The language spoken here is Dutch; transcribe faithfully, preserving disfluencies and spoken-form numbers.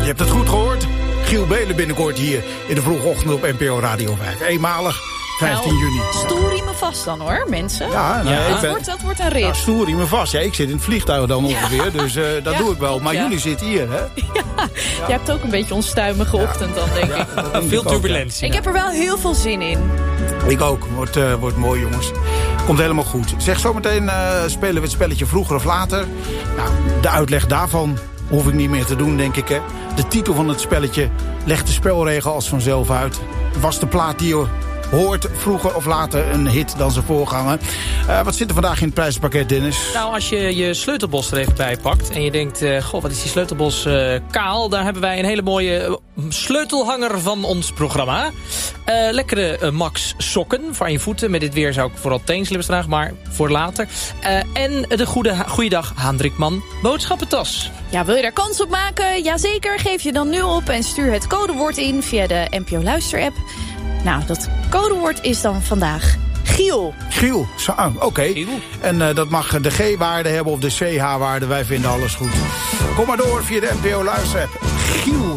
hebt het goed gehoord. Giel Belen binnenkort hier in de vroege ochtend op N P O Radio vijf. Eenmalig, vijftien nou, juni. Stoelriemen vast dan hoor, mensen. Ja, nou, ja. ik Dat, ben, wordt, dat wordt een rit. ja, stoelriemen vast. Ja, ik zit in het vliegtuig dan ongeveer, ja. dus uh, dat ja, doe ik wel. Klopt, maar ja. jullie zitten hier, hè? Ja, ja. Jij hebt ook een beetje onstuimige ochtend dan, denk ja, ik. Ja, veel turbulentie. Ik heb er wel heel veel zin in. Ik ook. Wordt, uh, wordt mooi, jongens. Komt helemaal goed. Zeg, zometeen uh, spelen we het spelletje vroeger of later. Nou, de uitleg daarvan hoef ik niet meer te doen, denk ik. Hè. De titel van het spelletje legt de spelregel als vanzelf uit. Was de plaat die je hoort vroeger of later een hit dan zijn voorganger. Uh, wat zit er vandaag in het prijzenpakket, Dennis? Nou, als je je sleutelbos er even bij pakt en je denkt, uh, goh, wat is die sleutelbos uh, kaal? Daar hebben wij een hele mooie uh, sleutelhanger van ons programma. Uh, lekkere uh, Max sokken voor aan je voeten. Met dit weer zou ik vooral teenslippers dragen, maar voor later. Uh, en de goede, goeiedag Hendrikman boodschappentas. Ja, wil je daar kans op maken? Jazeker, geef je dan nu op en stuur het codewoord in via de N P O Luister-app. Nou, dat codewoord is dan vandaag Giel. Giel, ah, oké. Okay. En uh, dat mag de G-waarde hebben of de C H-waarde. Wij vinden alles goed. Kom maar door via de N P O Luister-app. Giel.